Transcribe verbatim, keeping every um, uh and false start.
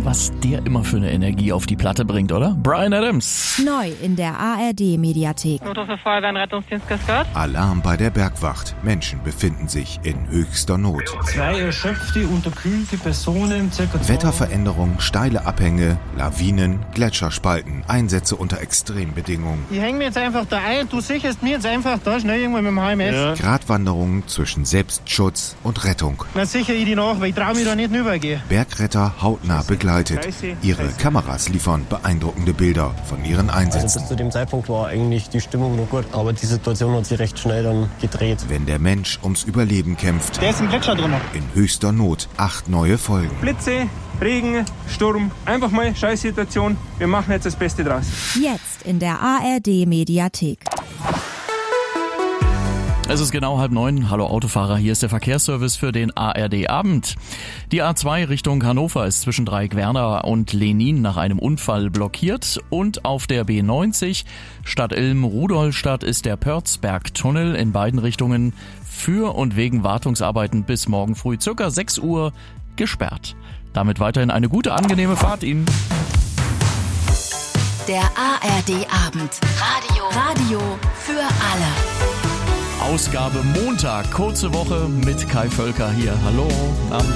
was der immer für eine Energie auf die Platte bringt, oder? Bryan Adams. Neu in der A R D-Mediathek. Notruf für Feuerwehr und Rettungsdienst Kaskad. Alarm bei der Bergwacht. Menschen befinden sich in höchster Not. Zwei erschöpfte, unterkühlte Personen, circa Wetterveränderung, steile Abhänge, Lawinen, Gletscherspalten, Einsätze unter Extrembedingungen. Ich hänge mir jetzt einfach da ein, du sicherst mir jetzt einfach da schnell irgendwo mit dem H M S. Ja. Gratwanderungen zwischen Selbstschutz und Rettung. Na sicher ich die nach, weil ich trau mich da nicht rübergehen. Bergretter hautnah begleitet. Ihre Kameras liefern beeindruckende Bilder von ihren Einsätzen. Also bis zu dem Zeitpunkt war eigentlich die Stimmung noch gut, aber die Situation hat sich recht schnell dann gedreht. Wenn der Mensch ums Überleben kämpft, Der ist im Gletscher drin. in höchster Not, acht neue Folgen. Blitze, Regen, Sturm, einfach mal Scheißsituation. Wir machen jetzt das Beste draus. Jetzt in der A R D-Mediathek. Es ist genau halb neun. Hallo Autofahrer, hier ist der Verkehrsservice für den A R D-Abend. Die A zwei Richtung Hannover ist zwischen Dreieck-Werner und Lenin nach einem Unfall blockiert. Und auf der B neunzig Stadt Ilm-Rudolstadt ist der Pörzberg-Tunnel in beiden Richtungen für und wegen Wartungsarbeiten bis morgen früh circa sechs Uhr gesperrt. Damit weiterhin eine gute, angenehme Fahrt Ihnen. Der A R D-Abend. Radio. Radio für alle. Ausgabe Montag, kurze Woche mit Kai Völker hier. Hallo, Abend.